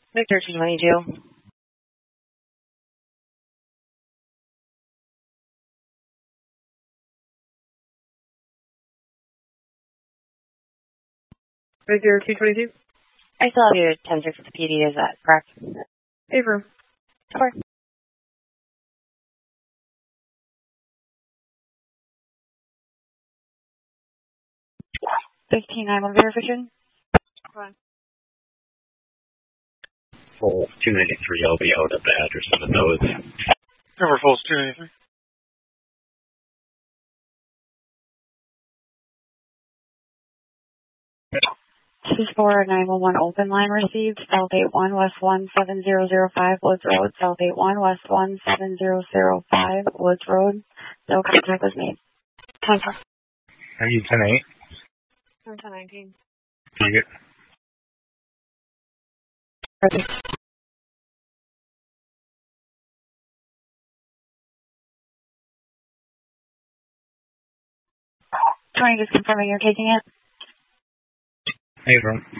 Victor 222. Victor 222. I still have you at 10-6 with the PD, is that correct? Affirm. Sure. 15-9 verification. Full 293, I'll be out at the address of the nose. Number Falls 293. This is for 911 open line received, South 81 West 17005 Woods Road, South 81 West 17005 Woods Road. No contact was made. Contact. Are you 10-8? I'm 1019. Take it. Perfect. Tony, just confirming you're taking it. Affirm.